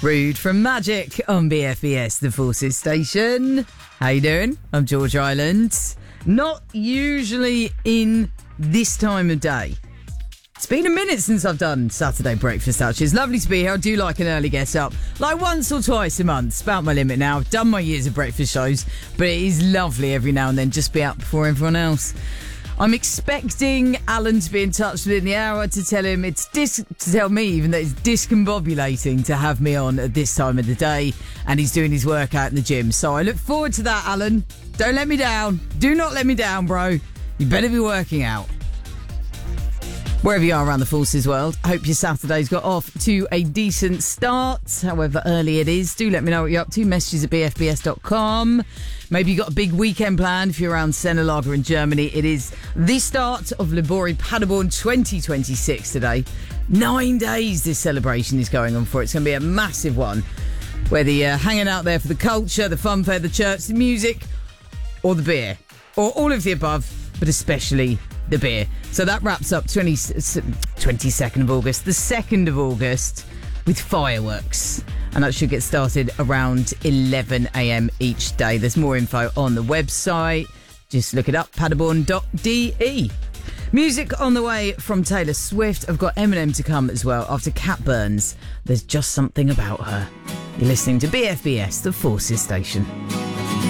Rude from Magic on BFBS, the Forces station. How you doing? I'm George Island. Not usually in this time of day. It's been a minute since I've done Saturday Breakfast Touch. It's lovely to be here. I do like an early get up, like once or twice a month. It's about my limit now. I've done my years of breakfast shows, but it is lovely every now and then just be out before everyone else. I'm expecting Alan to be in touch within the hour to tell him to tell me even that it's discombobulating to have me on at this time of the day, and he's doing his workout in the gym. So I look forward to that, Alan. Don't let me down. Do not let me down, bro. You better be working out. Wherever you are around the Forces world, I hope your Saturday's got off to a decent start, however early it is. Do let me know what you're up to. Messages at bfbs.com. Maybe you got a big weekend planned if you're around Sennelager in Germany. It is the start of Libori Paderborn 2026 today. 9 days this celebration is going on for. It's going to be a massive one. Whether you're hanging out there for the culture, the fun fair, the church, the music, or the beer, or all of the above, but especially the beer. So that wraps up 22nd of August, the 2nd of August, with fireworks. And that should get started around 11 a.m. each day. There's more info on the website. Just look it up, paderborn.de. Music on the way from Taylor Swift. I've got Eminem to come as well after Cat Burns. There's just something about her. You're listening to BFBS, the Forces station.